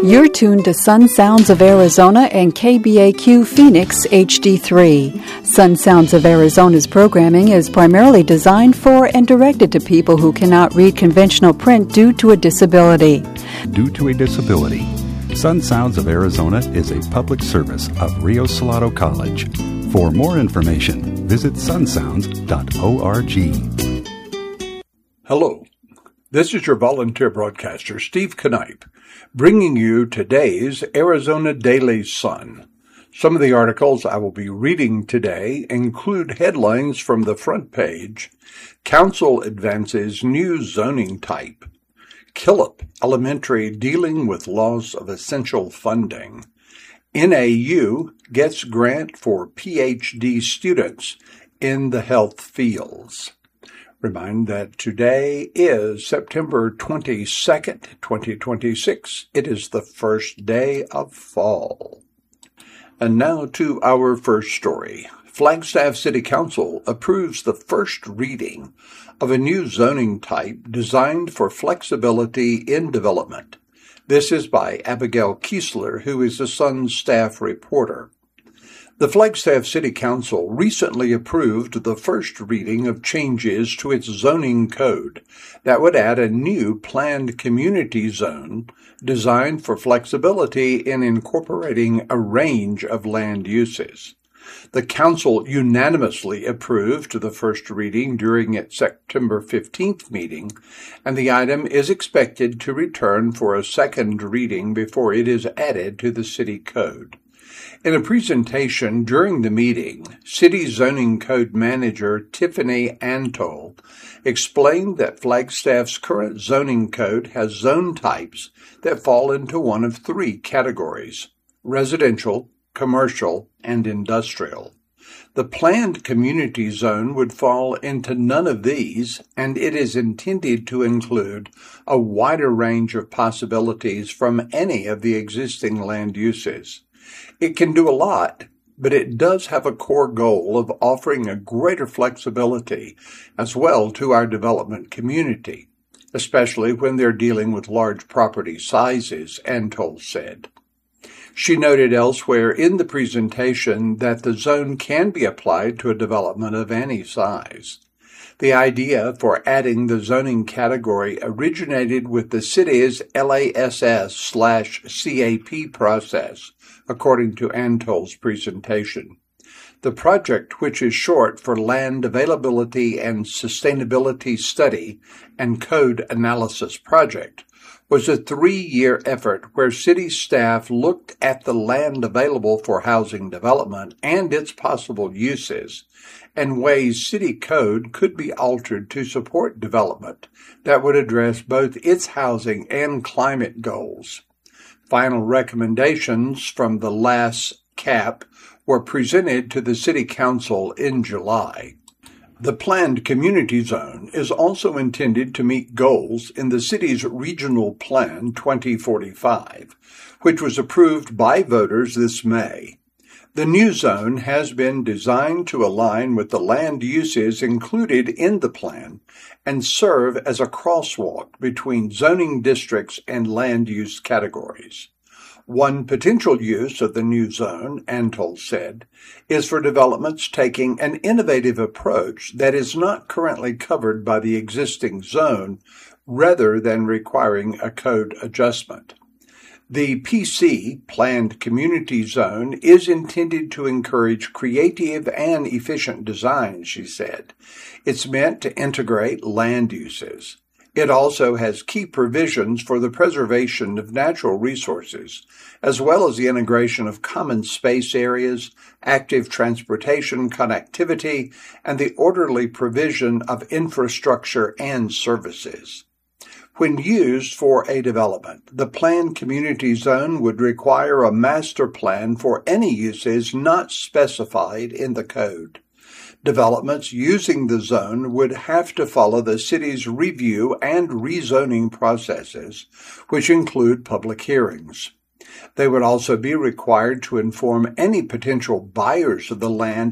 You're tuned to Sun Sounds of Arizona and KBAQ Phoenix HD3. Sun Sounds of Arizona's programming is primarily designed for and directed to people who cannot read conventional print due to a disability. Due to a disability, Sun Sounds of Arizona is a public service of Rio Salado College. For more information, visit sunsounds.org. Hello, this is your volunteer broadcaster, Steve Knipe, bringing you today's Arizona Daily Sun. Some of the articles I will be reading today include headlines from the front page: Council advances new zoning type, Killip Elementary dealing with loss of essential funding, NAU gets grant for PhD students in the health fields. Remind that today is September 22nd, 2026. It is the first day of fall. And now to our first story. Flagstaff City Council approves the first reading of a new zoning type designed for flexibility in development. This is by Abigail Kiesler, who is the Sun staff reporter. The Flagstaff City Council recently approved the first reading of changes to its zoning code that would add a new planned community zone designed for flexibility in incorporating a range of land uses. The Council unanimously approved the first reading during its September 15th meeting, and the item is expected to return for a second reading before it is added to the City Code. In a presentation during the meeting, City Zoning Code Manager Tiffany Antol explained that Flagstaff's current zoning code has zone types that fall into one of three categories: residential, commercial, and industrial. The planned community zone would fall into none of these, and it is intended to include a wider range of possibilities from any of the existing land uses. It can do a lot, but it does have a core goal of offering a greater flexibility as well to our development community, especially when they're dealing with large property sizes, Antol said. She noted elsewhere in the presentation that the zone can be applied to a development of any size. The idea for adding the zoning category originated with the city's LASS/CAP process, according to Antol's presentation. The project, which is short for Land Availability and Sustainability Study and Code Analysis Project, was a 3-year effort where city staff looked at the land available for housing development and its possible uses, and ways city code could be altered to support development that would address both its housing and climate goals. Final recommendations from the LASS-CAP were presented to the City Council in July. The planned community zone is also intended to meet goals in the city's Regional Plan 2045, which was approved by voters this May. The new zone has been designed to align with the land uses included in the plan and serve as a crosswalk between zoning districts and land use categories. One potential use of the new zone, Antol said, is for developments taking an innovative approach that is not currently covered by the existing zone, rather than requiring a code adjustment. The PC, Planned Community Zone, is intended to encourage creative and efficient design, she said. It's meant to integrate land uses. It also has key provisions for the preservation of natural resources, as well as the integration of common space areas, active transportation connectivity, and the orderly provision of infrastructure and services. When used for a development, the planned community zone would require a master plan for any uses not specified in the code. Developments using the zone would have to follow the city's review and rezoning processes, which include public hearings. They would also be required to inform any potential buyers of the land